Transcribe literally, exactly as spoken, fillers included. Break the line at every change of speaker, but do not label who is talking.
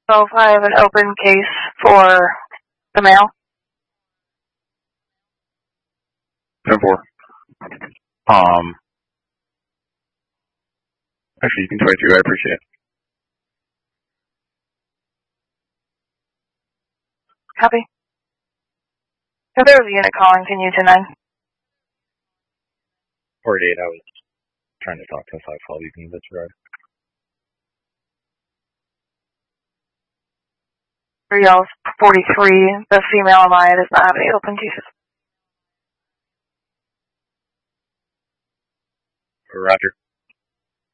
So if I have an open case for the male.
ten four. Um, actually, you can twenty-two. I appreciate it.
Copy. If there was a unit calling, can you ten nine?
forty-eight, I was trying to talk to five twelve. You can disregard.
For y'all's forty-three, the female Amaya does not have any open cases.
Roger.